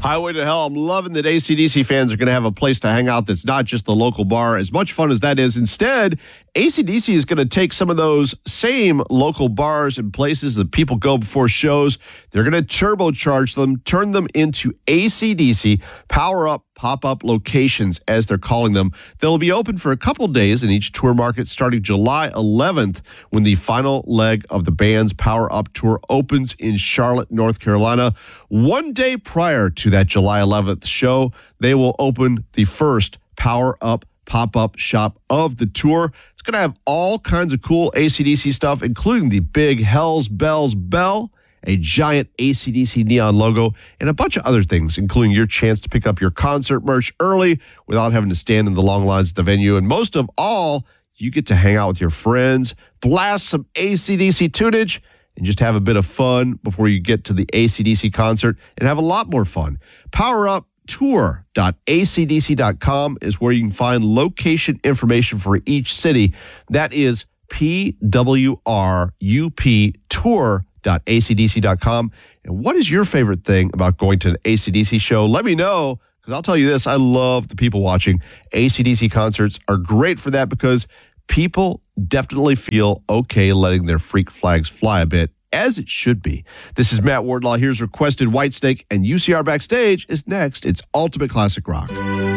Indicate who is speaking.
Speaker 1: Highway to Hell. I'm loving that AC/DC fans are going to have a place to hang out that's not just the local bar. As much fun as that is, instead, AC/DC is going to take some of those same local bars and places that people go before shows. They're going to turbocharge them, turn them into AC/DC Power Up pop-up locations, as they're calling them. They'll be open for a couple days in each tour market starting July 11th when the final leg of the band's Power Up tour opens in Charlotte, North Carolina. One day prior to that July 11th show, they will open the first Power Up pop-up shop of the tour. It's going to have all kinds of cool AC/DC stuff, including the big Hells Bells bell, a giant AC/DC neon logo, and a bunch of other things, including your chance to pick up your concert merch early without having to stand in the long lines at the venue. And most of all, you get to hang out with your friends, blast some AC/DC tunage, and just have a bit of fun before you get to the AC/DC concert and have a lot more fun. PowerUpTour.acdc.com is where you can find location information for each city. That is PWRUP Tour.acdc.com. And what is your favorite thing about going to an AC/DC show? Let me know, because I'll tell you this, I love the people watching. AC/DC concerts are great for that because people definitely feel okay letting their freak flags fly a bit, as it should be. This is Matt Wardlaw. Here's Requested Whitesnake, and UCR Backstage is next. It's Ultimate Classic Rock.